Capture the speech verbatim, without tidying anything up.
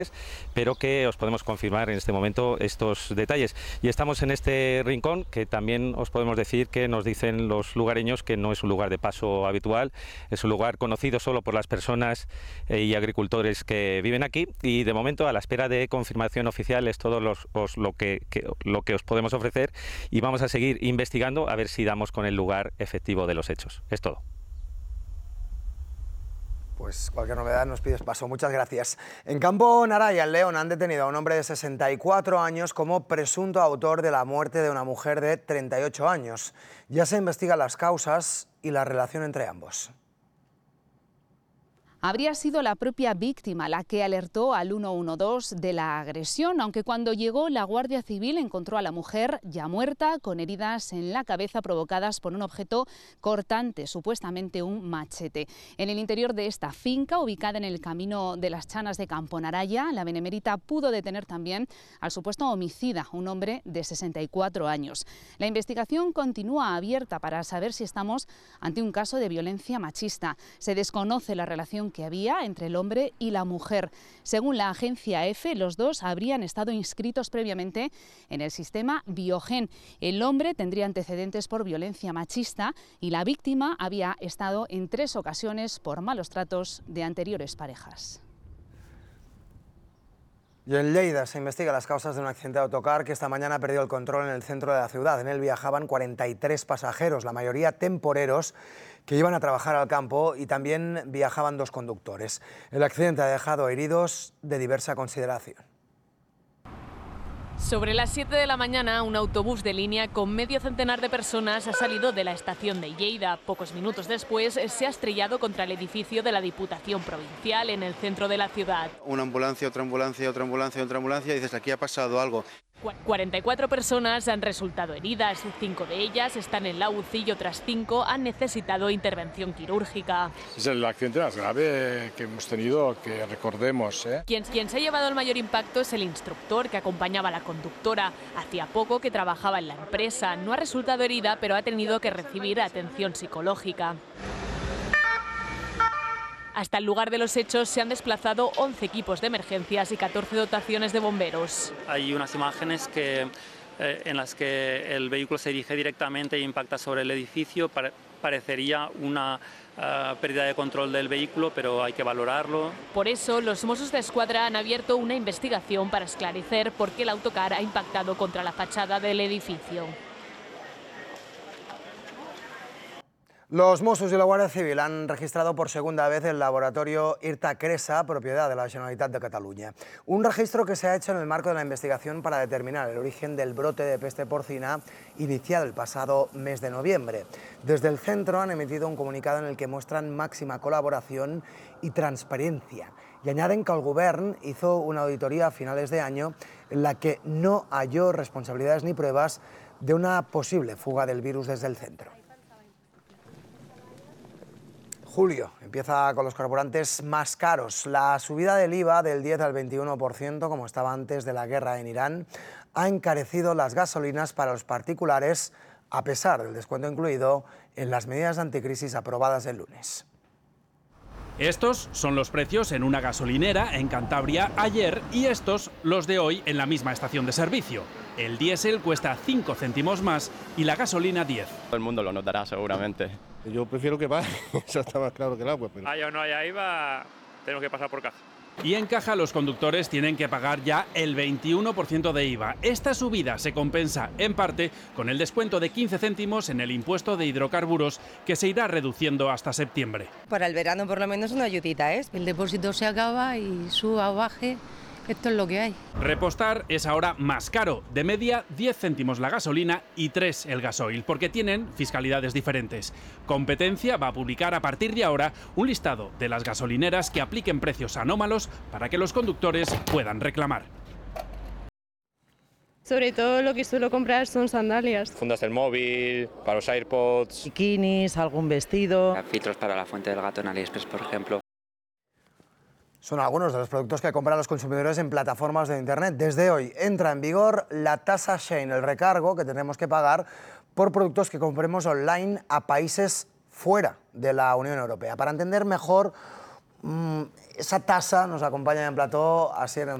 pero que os podemos confirmar en este momento estos detalles. Y estamos en este rincón que también os podemos decir que nos dicen los lugareños que no es un lugar de paso habitual, es un lugar conocido solo por las personas y agricultores que viven aquí, y de momento, a la espera de confirmación oficial, es todo los, os, lo, que, que, lo que os podemos ofrecer, y vamos a seguir investigando a ver si damos con el lugar efectivo de los hechos. Es todo. Pues cualquier novedad nos pides paso. Muchas gracias. En Campo Naraya, en León, han detenido a un hombre de sesenta y cuatro años como presunto autor de la muerte de una mujer de treinta y ocho años. Ya se investigan las causas y la relación entre ambos. Habría sido la propia víctima la que alertó al uno uno dos de la agresión, aunque cuando llegó la Guardia Civil encontró a la mujer ya muerta, con heridas en la cabeza provocadas por un objeto cortante, supuestamente un machete. En el interior de esta finca, ubicada en el camino de las Chanas de Campo Naraya, la Benemérita pudo detener también al supuesto homicida, un hombre de sesenta y cuatro años. La investigación continúa abierta para saber si estamos ante un caso de violencia machista. Se desconoce la relación que había entre el hombre y la mujer. Según la agencia EFE, los dos habrían estado inscritos previamente en el sistema Biogen. El hombre tendría antecedentes por violencia machista y la víctima había estado en tres ocasiones por malos tratos de anteriores parejas. Y en Lleida se investigan las causas de un accidente de autocar que esta mañana perdió el control en el centro de la ciudad. En él viajaban cuarenta y tres pasajeros, la mayoría temporeros, que iban a trabajar al campo, y también viajaban dos conductores. El accidente ha dejado heridos de diversa consideración. Sobre las siete de la mañana, un autobús de línea con medio centenar de personas ha salido de la estación de Lleida. Pocos minutos después se ha estrellado contra el edificio de la Diputación Provincial en el centro de la ciudad. Una ambulancia, otra ambulancia, otra ambulancia, otra ambulancia, y dices, aquí ha pasado algo. cuarenta y cuatro personas han resultado heridas, cinco de ellas están en la U C I y otras cinco han necesitado intervención quirúrgica. Es el accidente más grave que hemos tenido, que recordemos. ¿eh? Quien, quien se ha llevado el mayor impacto es el instructor que acompañaba a la conductora. Hacía poco que trabajaba en la empresa, no ha resultado herida, pero ha tenido que recibir atención psicológica. Hasta el lugar de los hechos se han desplazado once equipos de emergencias y catorce dotaciones de bomberos. Hay unas imágenes que, eh, en las que el vehículo se dirige directamente e impacta sobre el edificio. Pare- parecería una uh, pérdida de control del vehículo, pero hay que valorarlo. Por eso, los Mossos de Escuadra han abierto una investigación para esclarecer por qué el autocar ha impactado contra la fachada del edificio. Los Mossos y la Guardia Civil han registrado por segunda vez el laboratorio Irta Cresa, propiedad de la Generalitat de Cataluña. Un registro que se ha hecho en el marco de la investigación para determinar el origen del brote de peste porcina iniciado el pasado mes de noviembre. Desde el centro han emitido un comunicado en el que muestran máxima colaboración y transparencia. Y añaden que el Govern hizo una auditoría a finales de año en la que no halló responsabilidades ni pruebas de una posible fuga del virus desde el centro. Julio empieza con los carburantes más caros. La subida del I V A del diez al veintiuno por ciento, como estaba antes de la guerra en Irán, ha encarecido las gasolinas para los particulares, a pesar del descuento incluido en las medidas anticrisis aprobadas el lunes. Estos son los precios en una gasolinera en Cantabria ayer y estos los de hoy en la misma estación de servicio. El diésel cuesta cinco céntimos más y la gasolina diez. Todo el mundo lo notará seguramente. Yo prefiero que baje, eso está más claro que el agua. Pero... Haya o no haya I V A, tenemos que pasar por caja. Y en caja los conductores tienen que pagar ya el veintiuno por ciento de I V A. Esta subida se compensa en parte con el descuento de quince céntimos en el impuesto de hidrocarburos que se irá reduciendo hasta septiembre. Para el verano por lo menos una ayudita, ¿eh? El depósito se acaba y suba o baje. Esto es lo que hay. Repostar es ahora más caro, de media diez céntimos la gasolina y tres el gasoil, porque tienen fiscalidades diferentes. Competencia va a publicar a partir de ahora un listado de las gasolineras que apliquen precios anómalos para que los conductores puedan reclamar. Sobre todo lo que suelo comprar son sandalias. Fundas del móvil, para los AirPods. Bikinis, algún vestido. Filtros para la fuente del gato en AliExpress, por ejemplo. Son algunos de los productos que compran los consumidores en plataformas de Internet. Desde hoy entra en vigor la tasa Shein, el recargo que tenemos que pagar por productos que compremos online a países fuera de la Unión Europea. Para entender mejor Mm, esa tasa nos acompaña en plató Asier